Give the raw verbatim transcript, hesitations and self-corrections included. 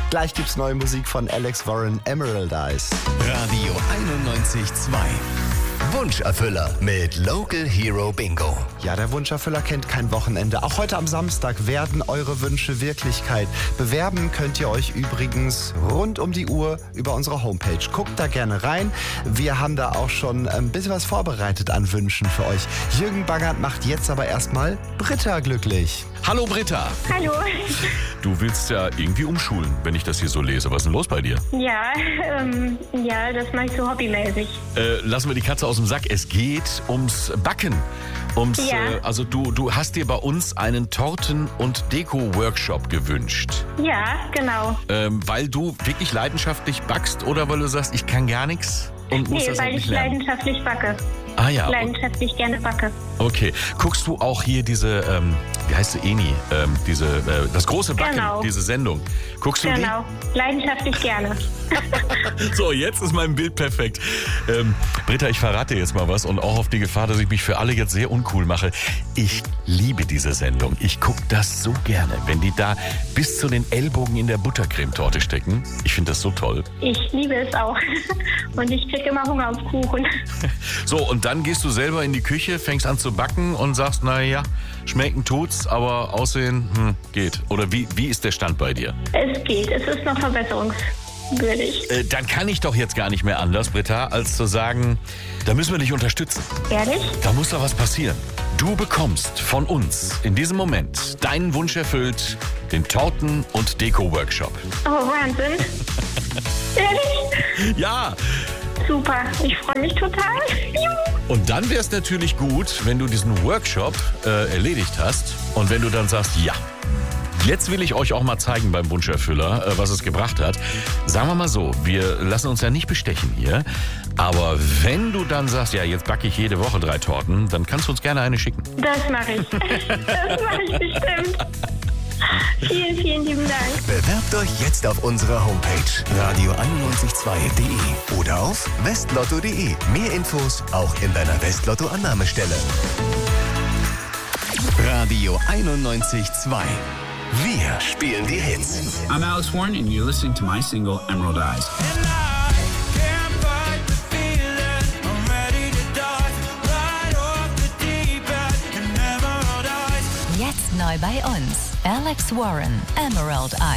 Gleich gibt's neue Musik von Alex Warren, Emerald Eyes. Radio einundneunzig Komma zwei. Wunscherfüller mit Local Hero Bingo. Ja, der Wunscherfüller kennt kein Wochenende. Auch heute am Samstag werden eure Wünsche Wirklichkeit. Bewerben könnt ihr euch übrigens rund um die Uhr über unsere Homepage. Guckt da gerne rein. Wir haben da auch schon ein bisschen was vorbereitet an Wünschen für euch. Jürgen Bangert macht jetzt aber erstmal Britta glücklich. Hallo Britta. Hallo. Du willst ja irgendwie umschulen, wenn ich das hier so lese. Was ist denn los bei dir? Ja, ähm, ja, das mache ich so hobbymäßig. Äh, lassen wir die Katze aus dem Sack. Es geht ums Backen. Ums, Ja. äh, also du, du hast dir bei uns einen Torten- und Deko-Workshop gewünscht. Ja, genau. Ähm, weil du wirklich leidenschaftlich backst oder weil du sagst, ich kann gar nichts und muss Nee, das weil endlich ich lernen? leidenschaftlich backe. Ah ja, Leidenschaftlich gerne backe. okay. Guckst du auch hier diese, ähm, wie heißt sie, Eni, ähm, diese, äh, das große Backen, Genau. diese Sendung. Guckst du Genau. Leidenschaftlich gerne. die? So, jetzt ist mein Bild perfekt. Ähm, Britta, ich verrate dir jetzt mal was und auch auf die Gefahr, dass ich mich für alle jetzt sehr uncool mache. Ich liebe diese Sendung. Ich gucke das so gerne, wenn die da bis zu den Ellbogen in der Buttercremetorte stecken. Ich finde das so toll. Ich liebe es auch. Und ich kriege immer Hunger auf Kuchen. So, und dann gehst du selber in die Küche, fängst an zu backen und sagst, naja, schmecken tut's, aber aussehen, hm, geht. Oder wie, wie ist der Stand bei dir? Es geht. Es ist noch verbesserungswürdig. Äh, dann kann ich doch jetzt gar nicht mehr anders, Britta, als zu sagen, da müssen wir dich unterstützen. Ehrlich? Da muss doch was passieren. Du bekommst von uns in diesem Moment deinen Wunsch erfüllt, den Torten- und Deko-Workshop. Oh, Wahnsinn. Ehrlich? Ja, Super. Ich freue mich total. Juhu. und dann wäre es natürlich gut, wenn du diesen Workshop äh, erledigt hast und wenn du dann sagst, ja, jetzt will ich euch auch mal zeigen beim Wunscherfüller, äh, was es gebracht hat. Sagen wir mal so, wir lassen uns ja nicht bestechen hier, aber wenn du dann sagst, ja, jetzt backe ich jede Woche drei Torten, dann kannst du uns gerne eine schicken. Das mache ich. Das mache ich bestimmt. Vielen, vielen lieben Dank. Bewerbt euch jetzt auf unserer Homepage radio einundneunzig Komma zwei punkt de oder auf westlotto punkt de. Mehr Infos auch in deiner Westlotto-Annahmestelle. Radio einundneunzig Komma zwei. Wir spielen die Hits. I'm Alex Warren, and you're listening to my single, Emerald Eyes. Jetzt neu bei uns. Alex Warren, Emerald Eyes.